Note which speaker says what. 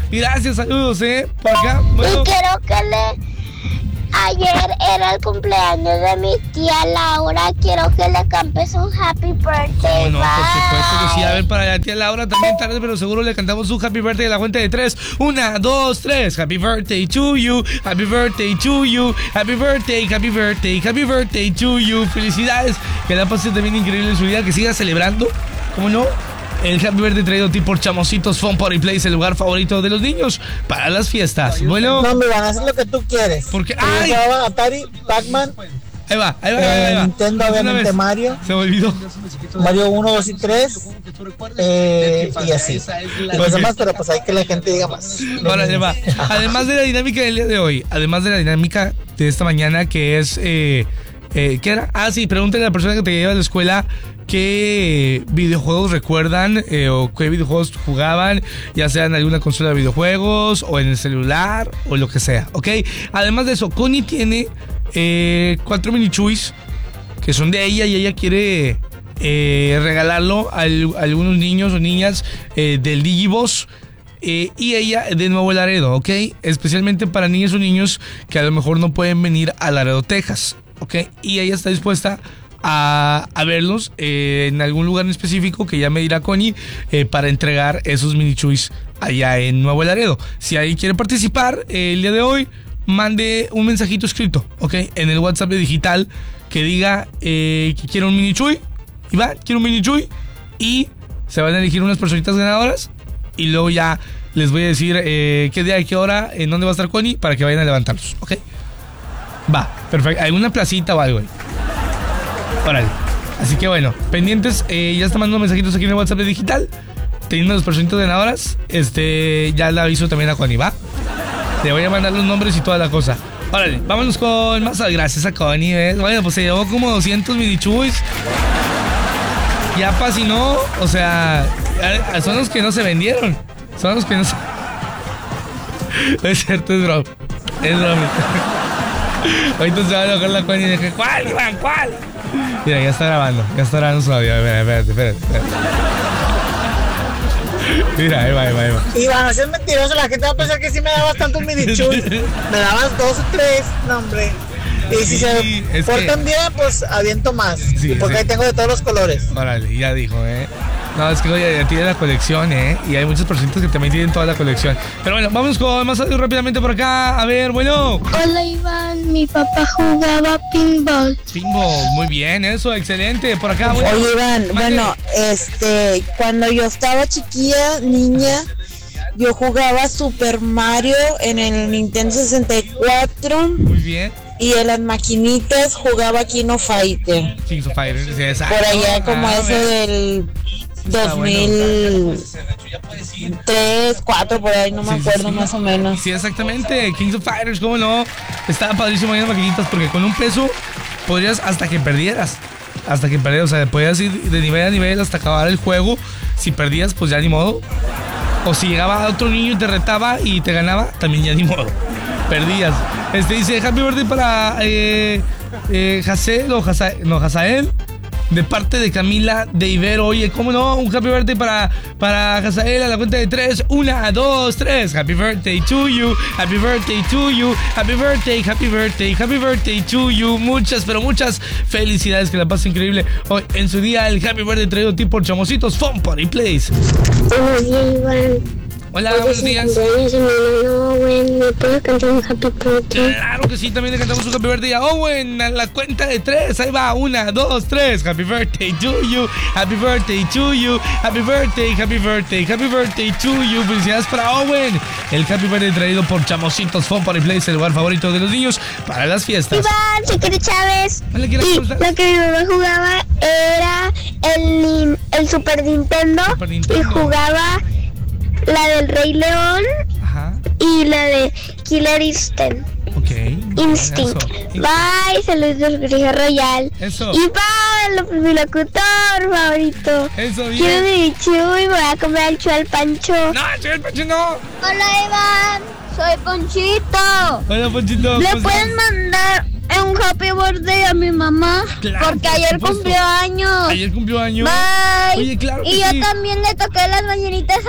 Speaker 1: Gracias, saludos, por acá.
Speaker 2: Bueno. Y quiero que ayer era el cumpleaños de mi tía Laura. Quiero que le cantes un happy birthday.
Speaker 1: No, por supuesto que sí. A ver, para la tía Laura también tarde, pero seguro le cantamos un happy birthday a la cuenta de 3. 1, 2, 3. Happy birthday to you. Happy birthday to you. Happy birthday, happy birthday, happy birthday to you. Felicidades. Que la pase también increíble en su vida. Que siga celebrando. ¿Cómo no? El Happy Birthday traído a ti por Chamositos Fun Party Place, el lugar favorito de los niños para las fiestas. Bueno.
Speaker 3: No, me van a hacer lo que tú quieres.
Speaker 1: Porque
Speaker 3: ¡ay! Atari, Pac-Man.
Speaker 1: Ahí va.
Speaker 3: Nintendo, obviamente Mario.
Speaker 1: Se me olvidó.
Speaker 3: Mario 1, 2 y 3. Y así. Los demás, pero pues hay que la gente diga más.
Speaker 1: Ahora, va. Además de la dinámica del día de hoy, además de la dinámica de esta mañana, que es... ¿qué era? Ah, sí, pregúntale a la persona que te lleva a la escuela qué videojuegos recuerdan o qué videojuegos jugaban, ya sea en alguna consola de videojuegos o en el celular o lo que sea, ¿ok? Además de eso, Connie tiene 4 mini chuis que son de ella y ella quiere regalarlo a algunos niños o niñas del Digiboss. Y ella de Nuevo Laredo, ¿ok? Especialmente para niños o niños que a lo mejor no pueden venir a Laredo, Texas, ¿ok? Y ella está dispuesta a verlos en algún lugar en específico que ya me dirá Connie para entregar esos mini chuis allá en Nuevo Laredo. Si alguien quiere participar el día de hoy, mande un mensajito escrito, ¿ok? En el WhatsApp de Digital que diga que quiere un mini chuy. Y va, quiero un mini chuy. Y se van a elegir unas personitas ganadoras. Y luego ya les voy a decir qué día y qué hora, en dónde va a estar Connie, para que vayan a levantarlos, ¿ok? Va, perfecto. ¿Alguna placita o algo ahí? Órale. Así que bueno, pendientes, ya está mandando mensajitos aquí en el WhatsApp de Digital. Teniendo las personitas ganadoras, ya le aviso también a Connie, ¿va? Le voy a mandar los nombres y toda la cosa. Órale, vámonos con más. Gracias a Connie, ¿ves? Bueno, pues se llevó como 200 minichuis. Ya si no, o sea, son los que no se vendieron. Son los que no se... Es cierto, es broma. Es broma. Ahorita se va a enojar la Connie y dice, ¿cuál, Iván? ¿Cuál? Mira, ya está grabando su audio. Espérate. Mira, ahí va.
Speaker 3: Iván, no seas mentiroso, la gente va a pensar que sí me dabas tantos minichuis. Me dabas 2 o 3, no, hombre. Y si se portan bien, pues aviento más. Sí, porque ahí tengo de todos los colores.
Speaker 1: Órale, ya dijo, No, es que ya tiene la colección, y hay muchas personas que también tienen toda la colección. Pero bueno, vamos con más audio rápidamente por acá. A ver, bueno.
Speaker 2: Hola, Iván, mi papá jugaba pinball.
Speaker 1: Pinball, muy bien, eso, excelente. Por acá, bueno.
Speaker 4: Oye, Iván, bueno, cuando yo estaba chiquilla, niña, yo jugaba Super Mario en el Nintendo 64.
Speaker 1: Muy bien.
Speaker 4: Y en las maquinitas jugaba King of Fighter.
Speaker 1: King of Fighter, sí, exacto.
Speaker 4: Por allá como eso del 2003, 4, por ahí, no me acuerdo más o menos.
Speaker 1: Sí, exactamente, King of Fighters, ¿cómo no? Estaba padrísimo ahí en las maquinitas porque con un peso podrías hasta que perdieras. O sea, podías ir de nivel a nivel hasta acabar el juego. Si perdías, pues ya ni modo. O si llegaba otro niño y te retaba y te ganaba, también ya ni modo. Perdías. Dice Happy Birthday para Hazael, de parte de Camila de Ibero. Oye, ¿cómo no? Un Happy Birthday para Hazael a la cuenta de 3. 1, 2, 3. Happy Birthday to you. Happy Birthday to you. Happy Birthday, happy birthday, happy birthday to you. Muchas, pero muchas felicidades. Que la pase increíble hoy en su día. El Happy Birthday traído a ti por Chamositos Fun Party Place. Hola, buenos días.
Speaker 2: ¿Me puedo cantar un happy birthday?
Speaker 1: Claro que sí, también le cantamos un happy birthday a Owen a la cuenta de 3. Ahí va, 1, 2, 3. Happy birthday to you. Happy birthday to you. Happy birthday, happy birthday, happy birthday to you. Felicidades para Owen. El happy birthday traído por Chamositos Fun Party Place, el lugar favorito de los niños para las fiestas.
Speaker 2: Iván, soy Kiri Chávez.
Speaker 1: Hola,
Speaker 2: y lo que mi mamá jugaba era el Super Nintendo. Y jugaba la del Rey León.
Speaker 1: Ajá.
Speaker 2: Y la de Killer Instinct. Instinct. Bye, saludos, Grija Royal.
Speaker 1: Eso.
Speaker 2: Y para mi locutor favorito.
Speaker 1: Eso, bien.
Speaker 2: Quiero mi chuy, voy a comer al chu al Pancho.
Speaker 1: No, chuy al Pancho no.
Speaker 2: Hola, Iván. Soy Ponchito.
Speaker 1: Hola, Ponchito.
Speaker 2: ¿Le pueden mandar un happy birthday a mi mamá?
Speaker 1: Claro,
Speaker 2: porque ayer cumplió años.
Speaker 1: Ayer cumplió años.
Speaker 2: Bye.
Speaker 1: Oye, claro que
Speaker 2: y
Speaker 1: sí.
Speaker 2: yo también le toqué las mañanitas